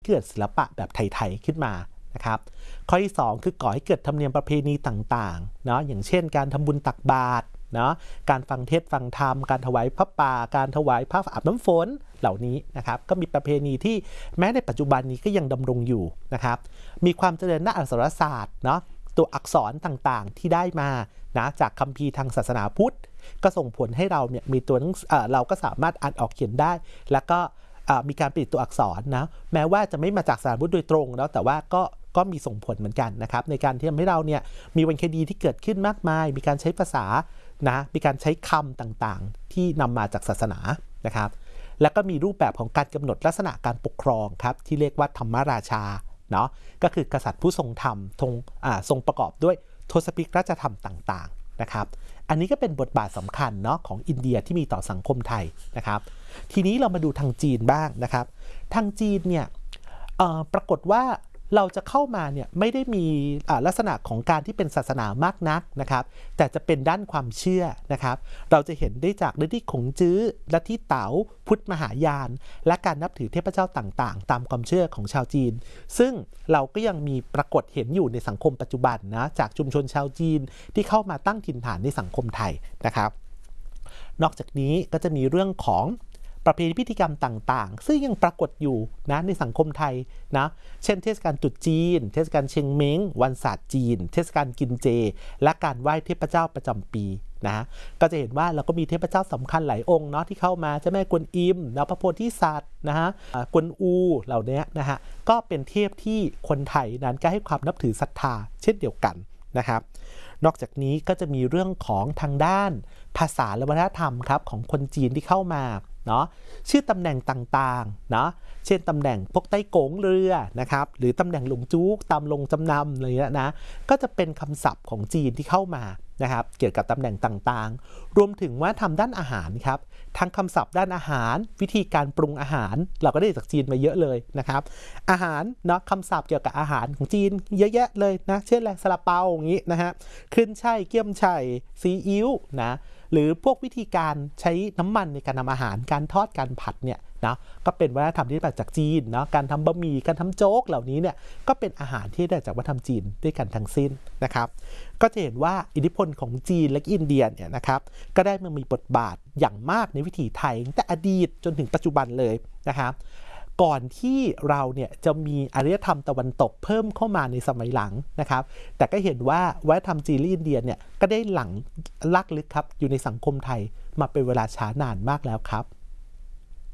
เกิดศิลปะแบบไทยๆขึ้นมานะครับข้อที่2คือก่อให้เกิดธรรมเนียมประเพณีต่างๆเนาะอย่างเช่นการทำบุญตักบาตรเนาะการฟังเทศน์ฟังธรรมการถวายพระป่าการถวายพระอาบน้ำฝนเหล่านี้นะครับก็มีประเพณีที่แม้ในปัจจุบันนี้ก็ยังดำรงอยู่นะครับมีความเจริญด้านอักษรศาสตร์เนาะตัวอักษรต่างๆที่ได้มานะจากคัมภีร์ทางศาสนาพุทธก็ส่งผลให้เราเนี่ยมีตัวเราก็สามารถอ่านออกเขียนได้แล้วก็มีการผลิตตัวอักษรนะแม้ว่าจะไม่มาจากศาสนาพุทธโดยตรงแล้วแต่ว่าก็มีส่งผลเหมือนกันนะครับในการที่ทำให้เราเนี่ยมีวรรณคดีที่เกิดขึ้นมากมายมีการใช้ภาษานะมีการใช้คำต่างๆที่นำมาจากศาสนานะครับแล้วก็มีรูปแบบของการกำหนดลักษณะการปกครองครับที่เรียกว่าธรรมราชาเนาะก็คือกษัตริย์ผู้ทรงธรรมทรงประกอบด้วยทศพิธราชธรรมต่างๆนะครับอันนี้ก็เป็นบทบาทสำคัญเนาะของอินเดียที่มีต่อสังคมไทยนะครับทีนี้เรามาดูทางจีนบ้างนะครับทางจีนเนี่ยปรากฏว่าเราจะเข้ามาเนี่ยไม่ได้มีลักษณะของการที่เป็นศาสนามากนักนะครับแต่จะเป็นด้านความเชื่อนะครับเราจะเห็นได้จากลัทธิขงจื้อลัทธิเต๋าพุทธมหายานและการนับถือเทพเจ้าต่างๆตามความเชื่อของชาวจีนซึ่งเราก็ยังมีปรากฏเห็นอยู่ในสังคมปัจจุบันนะจากชุมชนชาวจีนที่เข้ามาตั้งถิ่นฐานในสังคมไทยนะครับนอกจากนี้ก็จะมีเรื่องของประเพณีพิธีกรรมต่างๆซึ่งยังปรากฏอยู่นะในสังคมไทยนะเช่นเทศกาลตรุษจีนเทศกาลเชงเม้งวันศาสตร์จีนเทศกาลกินเจและการไหว้เทพเจ้าประจำปีนะก็จะเห็นว่าเราก็มีเทพเจ้าสำคัญหลายองค์เนาะที่เข้ามาเจ้าแม่กวนอิมแล้วพระโพธิสัตว์นะฮะกวนอูเหล่านี้นะฮะก็เป็นเทพที่คนไทยนั้นก็ให้ความนับถือศรัทธาเช่นเดียวกันนะครับนอกจากนี้ก็จะมีเรื่องของทางด้านภาษาและวัฒนธรรมครับของคนจีนที่เข้ามาเนาะชื่อตำแหน่งต่างๆเนาะเช่นตำแหน่งพวกไต้กงเรือนะครับหรือตำแหน่งหลงจู๊กตามลงจำนำอะไรเงี้ยนะก็จะเป็นคำศัพท์ของจีนที่เข้ามานะครับเกี่ยวกับตำแหน่งต่างๆรวมถึงว่าทำด้านอาหารครับทั้งคำศัพท์ด้านอาหารวิธีการปรุงอาหารเราก็ได้จากจีนมาเยอะเลยนะครับอาหารเนาะคำศัพท์เกี่ยวกับอาหารของจีนเยอะแยะเลยนะเช่นอะไรซาลาเปาอย่างนี้นะฮะขึ้นช่ายเกี๊ยมไช่ซีอิ๊วนะหรือพวกวิธีการใช้น้ำมันในการทำอาหารการทอดการผัดเนี่ยนะก็เป็นวัฒนธรรมที่มาจากจีนเนาะการทำบะหมี่การทำโจ๊กเหล่านี้เนี่ยก็เป็นอาหารที่ได้จากวัฒนธรรมจีนด้วยกันทั้งสิ้นนะครับก็จะเห็นว่าอิทธิพลของจีนและอินเดียเนี่ยนะครับก็ได้มามีบทบาทอย่างมากในวิถีไทยตั้งแต่อดีตจนถึงปัจจุบันเลยนะครับก่อนที่เราเนี่ยจะมีอารยธรรมตะวันตกเพิ่มเข้ามาในสมัยหลังนะครับแต่ก็เห็นว่าวัฒนธรรมจีนและอินเดียเนี่ยก็ได้หลังลักลึกครับอยู่ในสังคมไทยมาเป็นเวลาช้านานมากแล้วครับ